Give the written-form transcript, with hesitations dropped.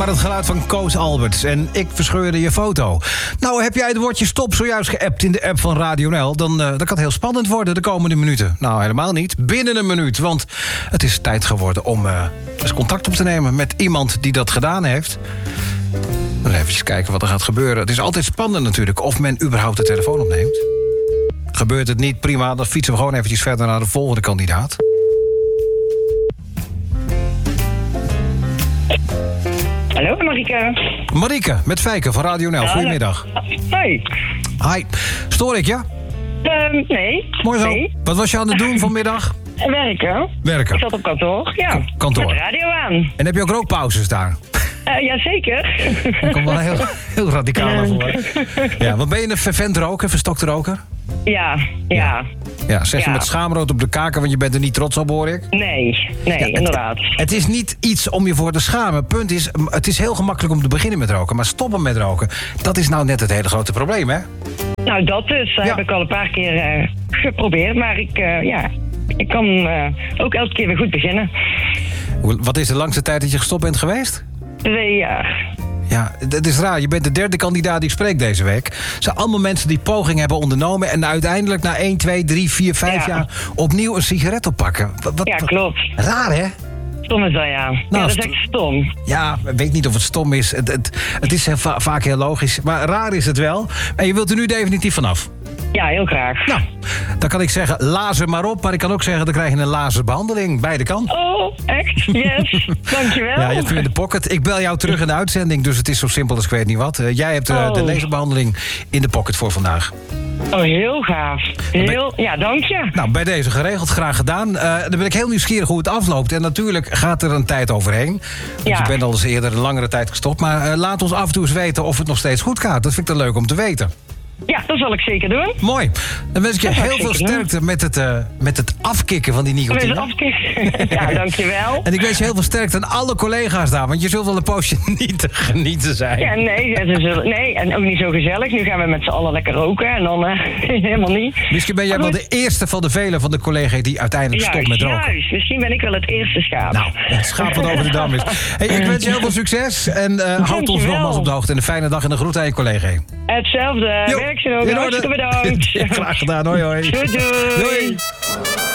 Maar het geluid van Koos Alberts en ik verscheurde je foto. Nou, heb jij het woordje stop zojuist geappt in de app van Radio NL... dan kan het heel spannend worden de komende minuten. Nou, helemaal niet. Binnen een minuut, want het is tijd geworden om eens contact op te nemen... met iemand die dat gedaan heeft. Dan even kijken wat er gaat gebeuren. Het is altijd spannend natuurlijk of men überhaupt de telefoon opneemt. Gebeurt het niet, prima, dan fietsen we gewoon eventjes verder naar de volgende kandidaat. Hallo, Marike. Marike, met Fijke van Radio NL. Goedemiddag. Hoi. Hi. Stoor ik je? Nee. Mooi zo. Nee. Wat was je aan het doen vanmiddag? Werken. Werken. Ik zat op kantoor, ja. Kantoor. Met de radio aan. En heb je ook rookpauzes daar? Jazeker. Dat komt wel heel radicaal naar voren. Ja, wat ben je een fervent roker, verstokte roker? Ja. Ja, zeg je met schaamrood op de kaken, want je bent er niet trots op, hoor ik? Nee, inderdaad. Het is niet iets om je voor te schamen. Punt is, het is heel gemakkelijk om te beginnen met roken. Maar stoppen met roken, dat is nou net het hele grote probleem, hè? Nou, dat dus. Heb ik al een paar keer geprobeerd. Maar ik kan ook elke keer weer goed beginnen. Wat is de langste tijd dat je gestopt bent geweest? 2 jaar. Ja, het is raar. Je bent de derde kandidaat die ik spreek deze week. Het zijn allemaal mensen die poging hebben ondernomen... en uiteindelijk na 1, 2, 3, 4, 5 jaar... opnieuw een sigaret oppakken. Ja, klopt. Raar, hè? Stom is dat, ja. Nou, ja, dat is echt stom. Ja, ik weet niet of het stom is. Het is vaak heel logisch. Maar raar is het wel. En je wilt er nu definitief vanaf. Ja, heel graag. Nou, dan kan ik zeggen, lazer maar op. Maar ik kan ook zeggen, dan krijg je een laserbehandeling. Beide kan. Oh, echt? Yes. Dankjewel. Ja, je hebt hem in de pocket. Ik bel jou terug in de uitzending. Dus het is zo simpel als ik weet niet wat. Jij hebt de laserbehandeling in de pocket voor vandaag. Oh, heel gaaf. Ja, dank je. Nou, bij deze geregeld, graag gedaan. Dan ben ik heel nieuwsgierig hoe het afloopt. En natuurlijk gaat er een tijd overheen. Want je bent al eens eerder een langere tijd gestopt. Maar laat ons af en toe eens weten of het nog steeds goed gaat. Dat vind ik dan leuk om te weten. Ja, dat zal ik zeker doen. Mooi. Dan wens ik je heel veel sterkte met het afkicken van die nicotine. Met het afkicken. Ja, dankjewel. En ik wens je heel veel sterkte aan alle collega's daar. Want je zult wel een poosje niet te genieten zijn. Ja, nee, en ook niet zo gezellig. Nu gaan we met z'n allen lekker roken en dan helemaal niet. Misschien ben jij wel de eerste van de velen van de collega's die uiteindelijk stopt met roken. Juist, misschien ben ik wel het eerste schaap. Nou, het schaap wat over de dam is. Hey, ik wens je heel veel succes en houd ons nogmaals op de hoogte. En een fijne dag en een groet aan je collega. Hetzelfde. Werk ze ook. Hartstikke bedankt. Graag gedaan. Hoi, hoi. Doei.